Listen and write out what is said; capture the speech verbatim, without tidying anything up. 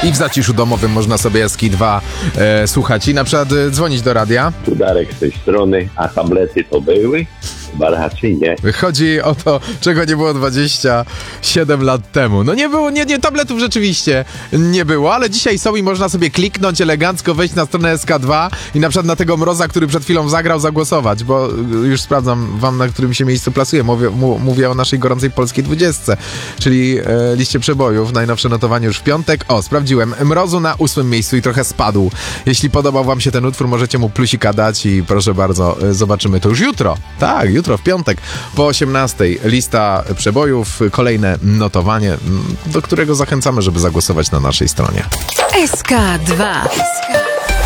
I w zaciszu domowym można sobie S K dwa e, słuchać i na przykład e, dzwonić do radia. Tu Darek z tej strony, a tablety to były? Chyba raczej nie. Chodzi o to, czego nie było dwadzieścia siedem lat temu. No nie było, nie, nie, tabletów rzeczywiście nie było, ale dzisiaj są i można sobie kliknąć elegancko, wejść na stronę S K dwa i na przykład na tego Mroza, który przed chwilą zagrał, zagłosować, bo już sprawdzam wam, na którym się miejscu plasuje. Mówię, mu, mówię o naszej gorącej polskiej dwudziestce, czyli e, liście przebojów, najnowsze notowanie już w piątek. O, sprawdziłem. Mrozu na ósmym miejscu i trochę spadł. Jeśli podobał wam się ten utwór, możecie mu plusika dać i proszę bardzo, e, zobaczymy to już jutro. Tak, jutro w piątek po osiemnastej lista przebojów, kolejne notowanie, do którego zachęcamy, żeby zagłosować na naszej stronie. S K dwa.